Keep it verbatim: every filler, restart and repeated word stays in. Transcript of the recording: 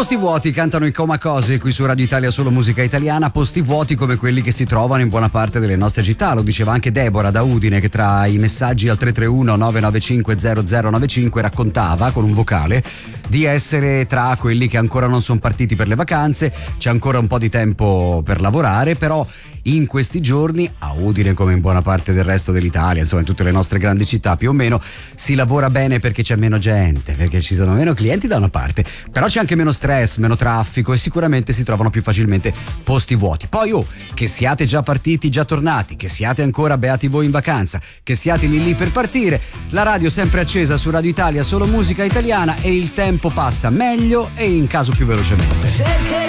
Posti vuoti cantano i Comacose qui su Radio Italia Solo Musica Italiana, posti vuoti come quelli che si trovano in buona parte delle nostre città. Lo diceva anche Deborah da Udine, che tra i messaggi al tre tre uno nove nove cinque zero zero nove cinque raccontava con un vocale di essere tra quelli che ancora non sono partiti per le vacanze. C'è ancora un po' di tempo per lavorare, però in questi giorni a Udine, come in buona parte del resto dell'Italia, insomma in tutte le nostre grandi città più o meno, si lavora bene perché c'è meno gente, perché ci sono meno clienti da una parte, però c'è anche meno stress, meno traffico e sicuramente si trovano più facilmente posti vuoti. Poi oh, che siate già partiti, già tornati, che siate ancora beati voi in vacanza, che siate lì lì per partire, la radio sempre accesa su Radio Italia Solo Musica Italiana e il tempo passa meglio e in caso più velocemente.